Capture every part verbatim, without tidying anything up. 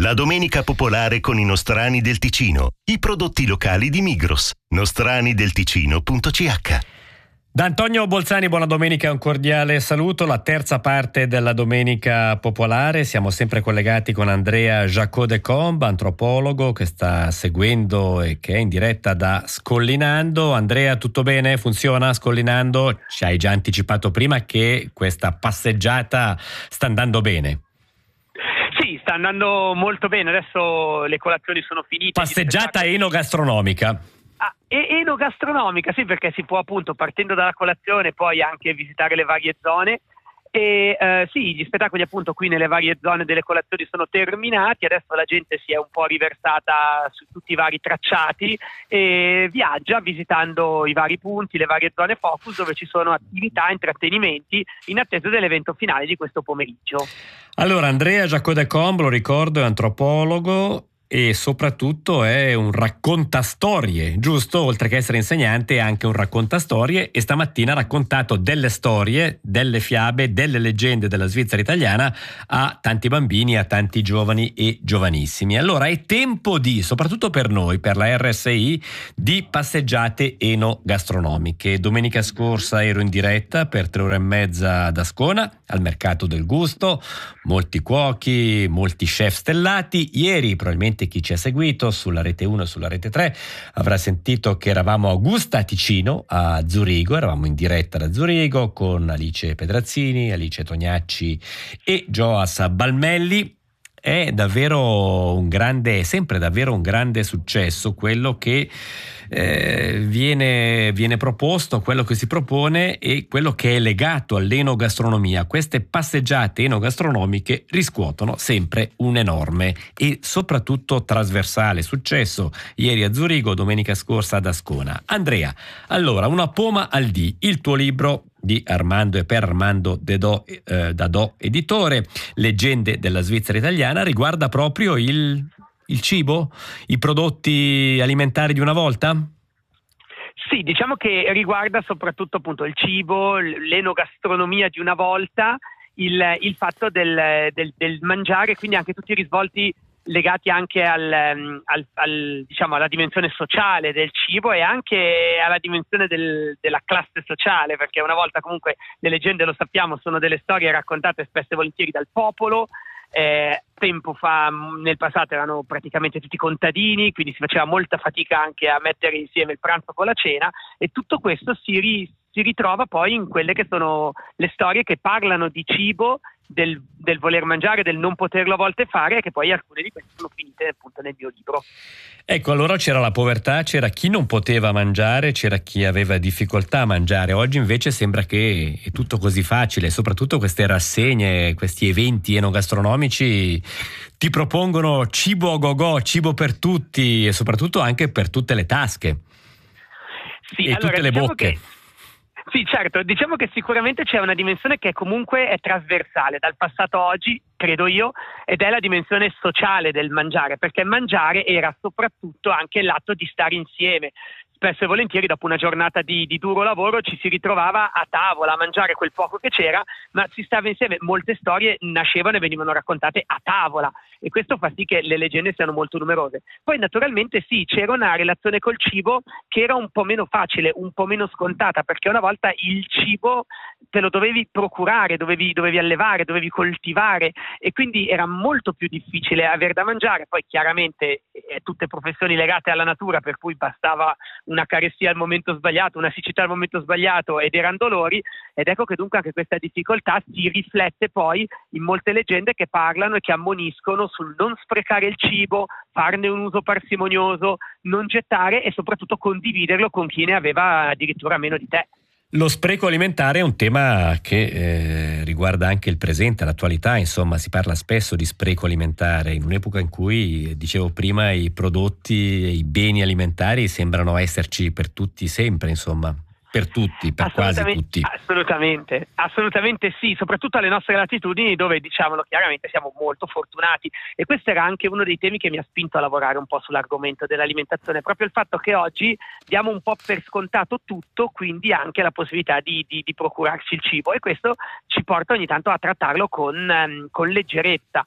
La domenica popolare con i nostrani del Ticino, i prodotti locali di Migros. nostranidelticino punto c h. Da Antonio Bolzani, buona domenica e un cordiale saluto. La terza parte della Domenica Popolare. Siamo sempre collegati con Andrea Jacot-Decombe, antropologo che sta seguendo e che è in diretta da Scollinando. Andrea, tutto bene? Funziona Scollinando? Ci hai già anticipato prima che questa passeggiata sta andando bene. Sì, sta andando molto bene. Adesso le colazioni sono finite. Passeggiata enogastronomica. Ah, e enogastronomica, sì, perché si può appunto, partendo dalla colazione, poi anche visitare le varie zone. E eh, sì, gli spettacoli appunto qui nelle varie zone delle colazioni sono terminati, adesso la gente si è un po' riversata su tutti i vari tracciati e viaggia visitando i vari punti, le varie zone focus dove ci sono attività, intrattenimenti in attesa dell'evento finale di questo pomeriggio. Allora, Andrea Jacot-Decombe, lo ricordo, è antropologo e soprattutto è un raccontastorie, giusto? Oltre che essere insegnante è anche un raccontastorie, e stamattina ha raccontato delle storie, delle fiabe, delle leggende della Svizzera italiana a tanti bambini, a tanti giovani e giovanissimi. Allora è tempo di, soprattutto per noi, per la R S I, di passeggiate enogastronomiche. Domenica scorsa ero in diretta per tre ore e mezza ad Ascona, al Mercato del Gusto, molti cuochi, molti chef stellati. Ieri probabilmente chi ci ha seguito sulla rete uno e sulla rete tre avrà sentito che eravamo a Augusta Ticino, a Zurigo, eravamo in diretta da Zurigo con Alice Pedrazzini, Alice Tognacci e Joas Balmelli. È davvero un grande, è sempre davvero un grande successo quello che eh, viene, viene proposto, quello che si propone e quello che è legato all'enogastronomia. Queste passeggiate enogastronomiche riscuotono sempre un enorme e soprattutto trasversale successo. Ieri a Zurigo, domenica scorsa ad Ascona. Andrea, allora, Una poma al dì, il tuo libro di Armando e per Armando Dedò, eh, Dadò editore, Leggende della Svizzera italiana, riguarda proprio il, il cibo, i prodotti alimentari di una volta? Sì, diciamo che riguarda soprattutto appunto il cibo, l'enogastronomia di una volta, il, il fatto del, del, del mangiare, quindi anche tutti i risvolti legati anche al, al, al, diciamo, alla dimensione sociale del cibo e anche alla dimensione del, della classe sociale, perché una volta comunque le leggende, lo sappiamo, sono delle storie raccontate spesso e volentieri dal popolo. Eh, tempo fa, nel passato, erano praticamente tutti contadini, quindi si faceva molta fatica anche a mettere insieme il pranzo con la cena, e tutto questo si, ri, si ritrova poi in quelle che sono le storie che parlano di cibo, del, del voler mangiare, del non poterlo a volte fare, e che poi alcune di queste sono finite appunto nel mio libro. Ecco, allora c'era la povertà, c'era chi non poteva mangiare, c'era chi aveva difficoltà a mangiare. Oggi invece sembra che è tutto così facile, soprattutto queste rassegne, questi eventi enogastronomici ti propongono cibo a go-go, cibo per tutti e soprattutto anche per tutte le tasche sì, e allora, tutte le diciamo bocche. Che... Sì, certo, diciamo che sicuramente c'è una dimensione che comunque è trasversale dal passato a oggi, credo io, ed è la dimensione sociale del mangiare, perché mangiare era soprattutto anche l'atto di stare insieme. Spesso e volentieri dopo una giornata di, di duro lavoro ci si ritrovava a tavola a mangiare quel poco che c'era, ma si stava insieme. Molte storie nascevano e venivano raccontate a tavola, e questo fa sì che le leggende siano molto numerose. Poi naturalmente sì, c'era una relazione col cibo che era un po' meno facile, un po' meno scontata, perché una volta il cibo te lo dovevi procurare, dovevi, dovevi allevare, dovevi coltivare, e quindi era molto più difficile aver da mangiare. Poi chiaramente eh, tutte professioni legate alla natura, per cui bastava una carestia al momento sbagliato, una siccità al momento sbagliato ed erano dolori, ed ecco che dunque anche questa difficoltà si riflette poi in molte leggende che parlano e che ammoniscono sul non sprecare il cibo, farne un uso parsimonioso, non gettare e soprattutto condividerlo con chi ne aveva addirittura meno di te. Lo spreco alimentare è un tema che eh, riguarda anche il presente, l'attualità, insomma si parla spesso di spreco alimentare in un'epoca in cui, dicevo prima, i prodotti e i beni alimentari sembrano esserci per tutti sempre, insomma. Per tutti, per quasi tutti. Assolutamente, assolutamente sì, soprattutto alle nostre latitudini dove, diciamolo chiaramente, siamo molto fortunati, e questo era anche uno dei temi che mi ha spinto a lavorare un po' sull'argomento dell'alimentazione, proprio il fatto che oggi diamo un po' per scontato tutto, quindi anche la possibilità di, di, di procurarci il cibo, e questo ci porta ogni tanto a trattarlo con, um, con leggerezza.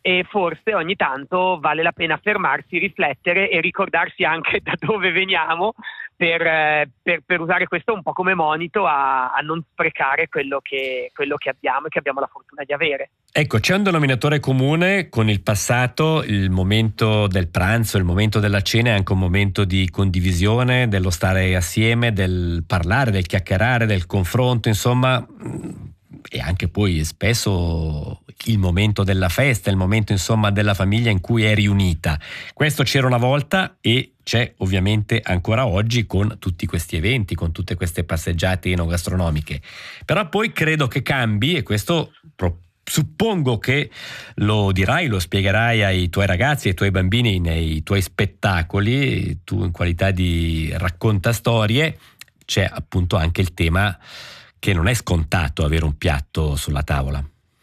e forse ogni tanto vale la pena fermarsi, riflettere e ricordarsi anche da dove veniamo per, per, per usare questo un po' come monito a, a non sprecare quello che, quello che abbiamo e che abbiamo la fortuna di avere. Ecco, c'è un denominatore comune con il passato: il momento del pranzo, il momento della cena è anche un momento di condivisione, dello stare assieme, del parlare, del chiacchierare, del confronto, insomma, e anche poi spesso il momento della festa, il momento insomma della famiglia in cui è riunita. Questo c'era una volta e c'è ovviamente ancora oggi con tutti questi eventi, con tutte queste passeggiate enogastronomiche. Però poi credo che cambi, e questo pro- suppongo che lo dirai, lo spiegherai ai tuoi ragazzi, ai tuoi bambini nei tuoi spettacoli, tu in qualità di raccontastorie. C'è appunto anche il tema che non è scontato avere un piatto sulla tavola.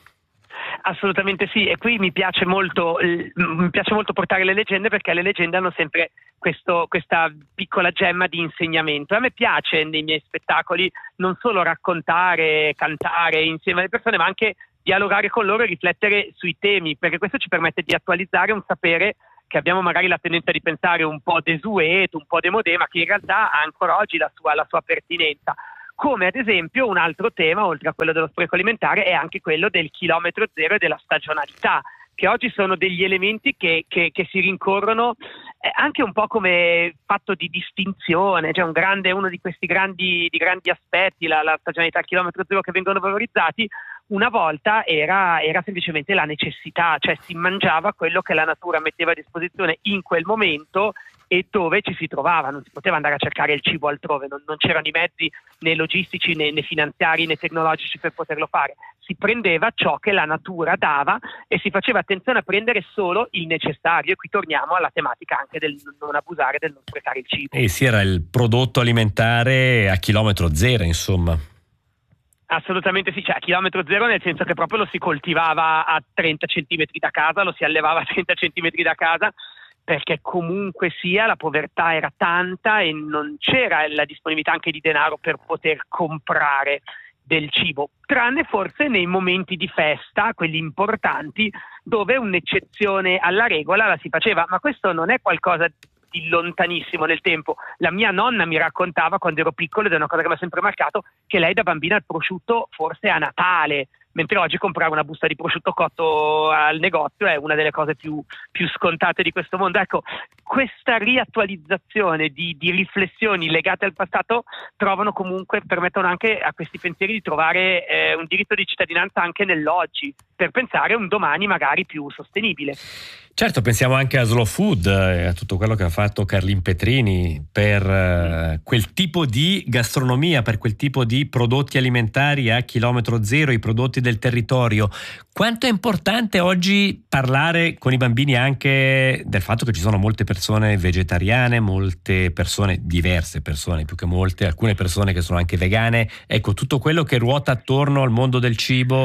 Assolutamente sì, e qui mi piace molto mi piace molto portare le leggende, perché le leggende hanno sempre questo, questa piccola gemma di insegnamento. A me piace nei miei spettacoli non solo raccontare, cantare insieme alle persone, ma anche dialogare con loro e riflettere sui temi, perché questo ci permette di attualizzare un sapere che abbiamo magari la tendenza di pensare un po' desueto, un po' demodé, ma che in realtà ha ancora oggi la sua, la sua pertinenza. Come ad esempio un altro tema, oltre a quello dello spreco alimentare, è anche quello del chilometro zero e della stagionalità, che oggi sono degli elementi che, che, che si rincorrono eh, anche un po' come fatto di distinzione. Cioè un grande, uno di questi grandi, di grandi aspetti, la, la stagionalità, il chilometro zero, che vengono valorizzati, una volta era, era semplicemente la necessità, cioè si mangiava quello che la natura metteva a disposizione in quel momento e dove ci si trovava, non si poteva andare a cercare il cibo altrove, non, non c'erano i mezzi né logistici né, né finanziari né tecnologici per poterlo fare. Si prendeva ciò che la natura dava e si faceva attenzione a prendere solo il necessario, e qui torniamo alla tematica anche del non abusare, del non sprecare il cibo. E sì, era il prodotto alimentare a chilometro zero, insomma. Assolutamente sì, cioè a chilometro zero nel senso che proprio lo si coltivava a trenta centimetri da casa, lo si allevava a trenta centimetri da casa, perché comunque sia la povertà era tanta e non c'era la disponibilità anche di denaro per poter comprare del cibo, tranne forse nei momenti di festa, quelli importanti, dove un'eccezione alla regola la si faceva, ma questo non è qualcosa di lontanissimo nel tempo. La mia nonna mi raccontava quando ero piccolo, ed è una cosa che mi ha sempre marcato, che lei da bambina il prosciutto forse a Natale, mentre oggi comprare una busta di prosciutto cotto al negozio è una delle cose più, più scontate di questo mondo. Ecco, questa riattualizzazione di, di riflessioni legate al passato trovano comunque, permettono anche a questi pensieri di trovare eh, un diritto di cittadinanza anche nell'oggi, per pensare a un domani magari più sostenibile. Certo, pensiamo anche a Slow Food, eh, a tutto quello che ha fatto Carlin Petrini per eh, quel tipo di gastronomia, per quel tipo di prodotti alimentari a chilometro zero, i prodotti del territorio. Quanto è importante oggi parlare con i bambini anche del fatto che ci sono molte persone vegetariane, molte persone, diverse persone più che molte, alcune persone che sono anche vegane. Ecco, tutto quello che ruota attorno al mondo del cibo,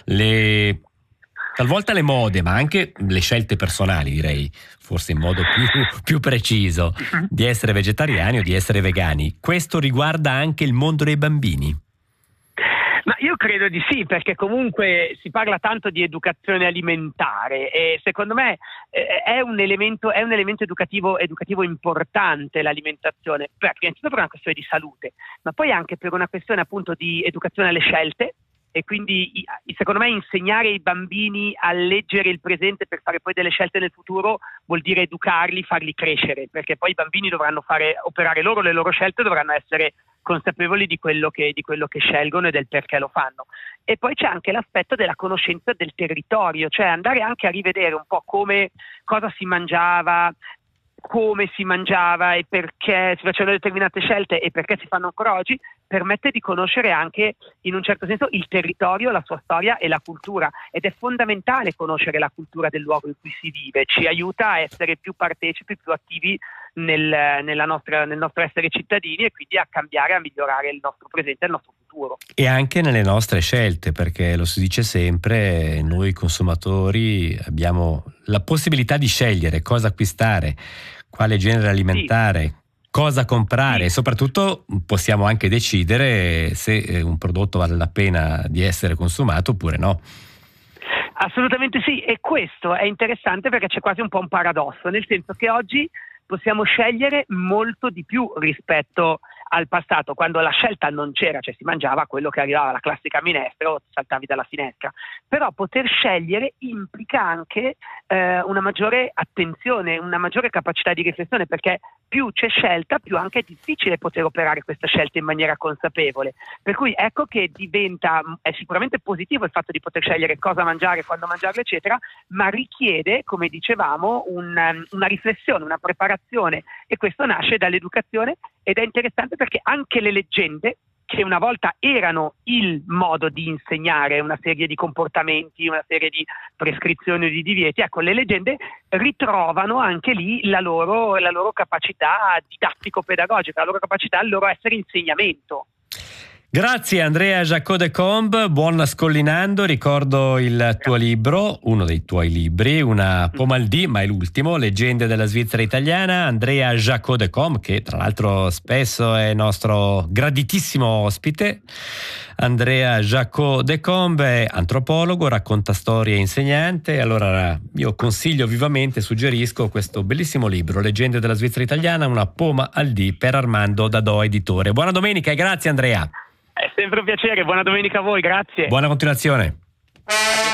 le talvolta le mode, ma anche le scelte personali, direi, forse in modo più, più preciso, di essere vegetariani o di essere vegani. Questo riguarda anche il mondo dei bambini? Ma io credo di sì, perché comunque si parla tanto di educazione alimentare e secondo me eh, è un elemento, è un elemento educativo, educativo importante l'alimentazione, perché innanzitutto per una questione di salute, ma poi anche per una questione appunto di educazione alle scelte. E quindi secondo me insegnare ai bambini a leggere il presente per fare poi delle scelte nel futuro vuol dire educarli, farli crescere, perché poi i bambini dovranno fare, operare loro le loro scelte, dovranno essere consapevoli di quello che, di quello che scelgono e del perché lo fanno. E poi c'è anche l'aspetto della conoscenza del territorio, cioè andare anche a rivedere un po' come, cosa si mangiava, come si mangiava e perché si facevano determinate scelte e perché si fanno ancora oggi, permette di conoscere anche in un certo senso il territorio, la sua storia e la cultura, ed è fondamentale conoscere la cultura del luogo in cui si vive, ci aiuta a essere più partecipi, più attivi nel, nella nostra, nel nostro essere cittadini e quindi a cambiare, a migliorare il nostro presente e il nostro futuro. E anche nelle nostre scelte, perché lo si dice sempre, noi consumatori abbiamo la possibilità di scegliere cosa acquistare, quale genere alimentare, sì, cosa comprare, sì, e soprattutto possiamo anche decidere se un prodotto vale la pena di essere consumato oppure no. Assolutamente sì, e questo è interessante perché c'è quasi un po' un paradosso, nel senso che oggi possiamo scegliere molto di più rispetto al passato, quando la scelta non c'era, cioè si mangiava quello che arrivava, la classica minestra o saltavi dalla finestra. Però poter scegliere implica anche eh, una maggiore attenzione, una maggiore capacità di riflessione, perché più c'è scelta, più anche è difficile poter operare questa scelta in maniera consapevole. Per cui ecco che diventa, è sicuramente positivo il fatto di poter scegliere cosa mangiare, quando mangiarlo, eccetera, ma richiede, come dicevamo, un, una riflessione, una preparazione, e questo nasce dall'educazione. Ed è interessante perché anche le leggende, che una volta erano il modo di insegnare una serie di comportamenti, una serie di prescrizioni o di divieti, ecco, le leggende ritrovano anche lì la loro, la loro capacità didattico-pedagogica, la loro capacità, il loro essere insegnamento. Grazie Andrea Jacot de Combe, buon Scollinando. Ricordo il tuo libro, uno dei tuoi libri, una Pomaldì, ma è l'ultimo, Leggende della Svizzera italiana. Andrea Jacot de Combe, che tra l'altro spesso è nostro graditissimo ospite. Andrea Jacot de Combe è antropologo, racconta storie e insegnante. Allora io consiglio vivamente, suggerisco questo bellissimo libro, Leggende della Svizzera italiana, una Poma al dì, per Armando Dadò editore. Buona domenica e grazie Andrea. È sempre un piacere, buona domenica a voi, grazie. Buona continuazione.